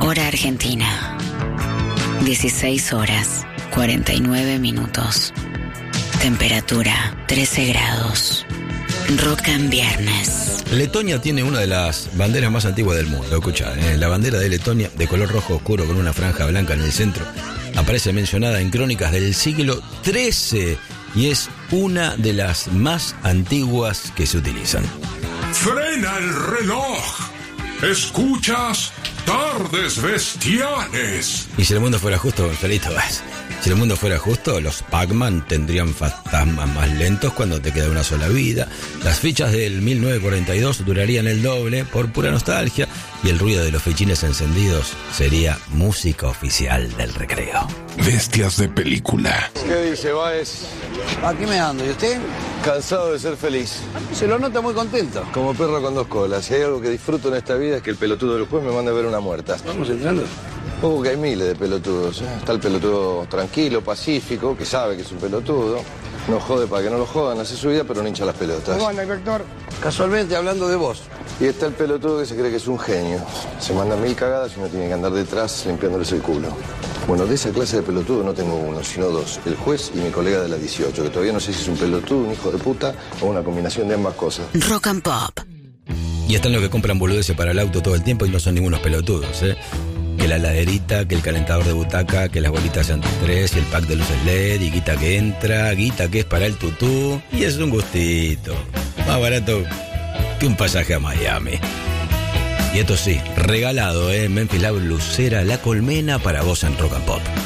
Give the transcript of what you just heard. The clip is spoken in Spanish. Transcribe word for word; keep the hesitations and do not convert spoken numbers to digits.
Hora Argentina. dieciséis horas, cuarenta y nueve minutos. Temperatura, trece grados. Rock en viernes. Letonia tiene una de las banderas más antiguas del mundo. Escuchá, ¿eh? La bandera de Letonia, de color rojo oscuro con una franja blanca en el centro, aparece mencionada en crónicas del siglo trece y es una de las más antiguas que se utilizan. ¡Frena el reloj! ¿Escuchas? Tardes bestiales. Y si el mundo fuera justo, Gonzalito, vas. Si el mundo fuera justo, los Pac-Man tendrían fantasmas más lentos cuando te queda una sola vida. Las fichas del mil novecientos cuarenta y dos durarían el doble por pura nostalgia y el ruido de los fichines encendidos sería música oficial del recreo. Bestias de película. ¿Qué dice, Baez? Aquí me ando, ¿y usted? Cansado de ser feliz. Se lo nota muy contento. Como perro con dos colas. Si hay algo que disfruto en esta vida es que el pelotudo del juez me manda a ver una muerta. Vamos entrando. Ojo que hay miles de pelotudos. ¿eh? Está el pelotudo tranquilo, pacífico, que sabe que es un pelotudo. No jode para que no lo jodan, hace su vida, pero no hincha las pelotas. ¿Cómo anda, inspector? Casualmente, hablando de vos. Y está el pelotudo que se cree que es un genio. Se manda mil cagadas y uno tiene que andar detrás limpiándoles el culo. Bueno, de esa clase de pelotudo no tengo uno, sino dos. El juez y mi colega de la dieciocho, que todavía no sé si es un pelotudo, un hijo de puta o una combinación de ambas cosas. Rock and Pop. Y están los que compran boludeces para el auto todo el tiempo y no son ningunos pelotudos, ¿eh? Que la laderita, que el calentador de butaca, que las bolitas antitrés y el pack de luces L E D y guita que entra, guita que es para el tutú. Y es un gustito. Más barato que un pasaje a Miami. Y esto sí, regalado, ¿eh? Memphis Lab Lucera La Colmena para vos en Rock and Pop.